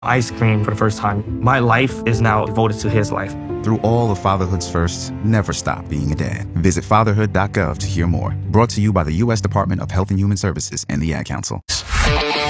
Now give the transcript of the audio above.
ice cream for the first time. My life is now devoted to his life. Through all of fatherhood's firsts, never stop being a dad. Visit fatherhood.gov to hear more. Brought to you by the U.S. Department of Health and Human Services and the Ad Council.